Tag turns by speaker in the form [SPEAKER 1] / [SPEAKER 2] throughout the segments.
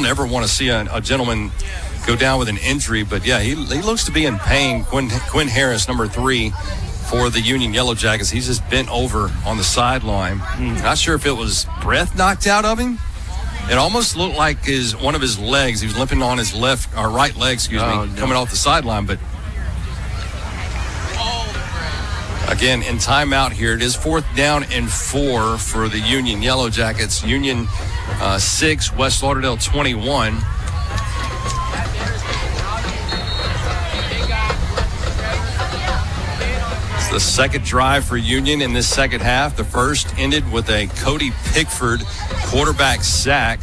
[SPEAKER 1] don't ever want to see a gentleman go down with an injury. But, yeah, he looks to be in pain. Quinn Harris, number 3 for the Union Yellow Jackets. He's just bent over on the sideline. Not sure if it was breath knocked out of him. It almost looked like one of his legs. He was limping on his right leg, coming off the sideline. But again, in timeout here, it is 4th down and 4 for the Union Yellow Jackets. Union 6, West Lauderdale 21. It's the second drive for Union in this second half. The first ended with a Cody Pickford quarterback sack.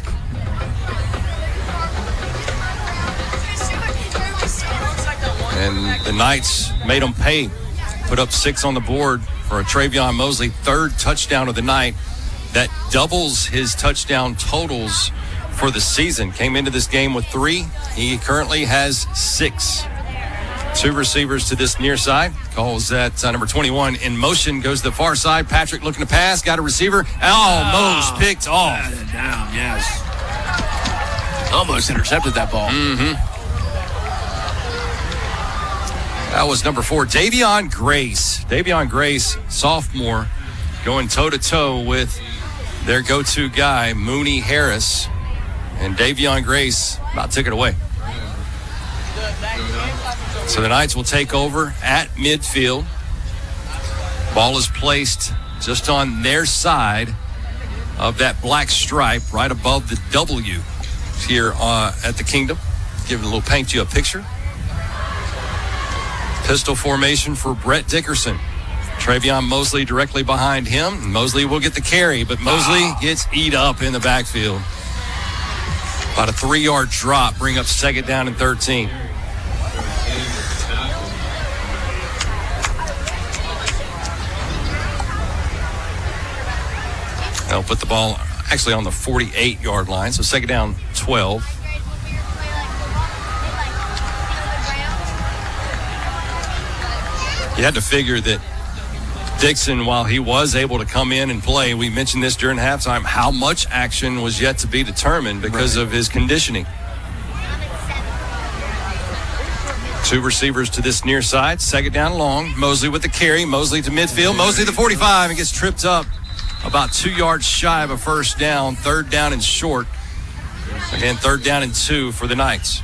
[SPEAKER 1] And the Knights made them pay. Put up 6 on the board for a Travion Mosley, 3rd touchdown of the night. That doubles his touchdown totals for the season. Came into this game with 3. He currently has 6. 2 receivers to this near side. Calls that number 21 in motion. Goes to the far side. Patrick looking to pass. Got a receiver. Almost picked off.
[SPEAKER 2] Got it down, yes. Almost intercepted that ball.
[SPEAKER 1] That was number 4, Davion Grace. Davion Grace, sophomore, going toe-to-toe with their go-to guy, Mooney Harris. And Davion Grace about took it away. So the Knights will take over at midfield. Ball is placed just on their side of that black stripe right above the W here at the Kingdom. Paint you a picture. Pistol formation for Brett Dickerson. Travion Mosley directly behind him. Mosley will get the carry, but Mosley gets eat up in the backfield. About a 3-yard drop, bring up 2nd down and 13. They'll put the ball actually on the 48-yard line, so 2nd down, 12. You had to figure that Dixon, while he was able to come in and play, we mentioned this during halftime, how much action was yet to be determined because of his conditioning. 2 receivers to this near side. 2nd down long. Mosley with the carry. Mosley to midfield. Mosley to 45 and gets tripped up about 2 yards shy of a 1st down. 3rd down and short. Again, 3rd down and 2 for the Knights.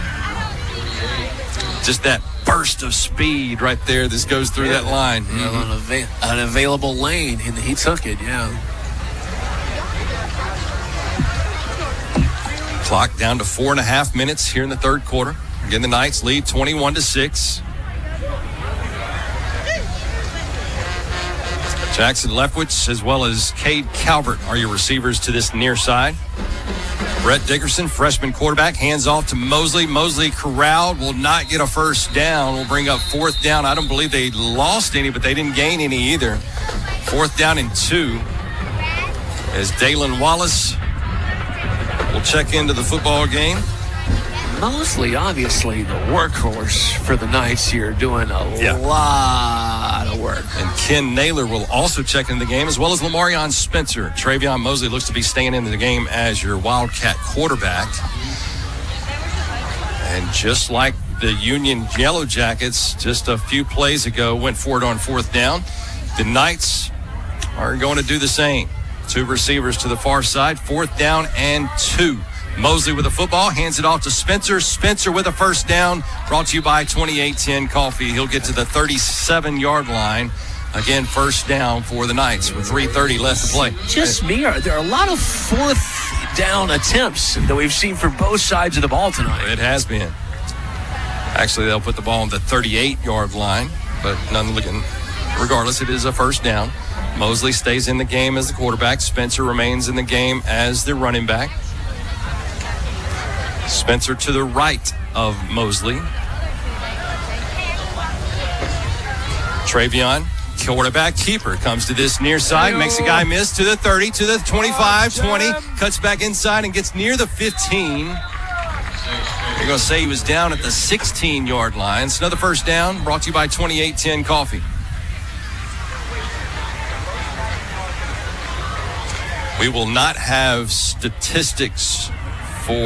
[SPEAKER 1] Just that burst of speed right there. This goes through that line.
[SPEAKER 2] An available lane, and he took it,
[SPEAKER 1] Clock down to 4.5 minutes here in the 3rd quarter. Again, the Knights lead 21-6. Jackson Leftwich as well as Cade Calvert are your receivers to this near side. Brett Dickerson, freshman quarterback, hands off to Mosley. Mosley corralled, will not get a 1st down. Will bring up 4th down. I don't believe they lost any, but they didn't gain any either. 4th down and 2. As Dalen Wallace will check into the football game.
[SPEAKER 2] Mosley, obviously, the workhorse for the Knights here, doing a lot of work.
[SPEAKER 1] And Ken Naylor will also check into the game, as well as Lamarion Spencer. Travion Mosley looks to be staying into the game as your Wildcat quarterback. And just like the Union Yellow Jackets just a few plays ago went for it on 4th down, the Knights are going to do the same. 2 receivers to the far side, 4th down and 2. Mosley with the football, hands it off to Spencer. Spencer with a 1st down, brought to you by 2810 Coffee. He'll get to the 37-yard line. Again, 1st down for the Knights with 3:30 left to play.
[SPEAKER 2] There are a lot of 4th down attempts that we've seen for both sides of the ball tonight.
[SPEAKER 1] It has been. Actually, they'll put the ball on the 38-yard line, but regardless, it is a 1st down. Mosley stays in the game as the quarterback. Spencer remains in the game as the running back. Spencer to the right of Mosley. Travion, quarterback keeper, comes to this near side, makes a guy miss to the 30, to the 25, 20, cuts back inside and gets near the 15. They're going to say he was down at the 16-yard line. It's another 1st down, brought to you by 2810 Coffee. We will not have statistics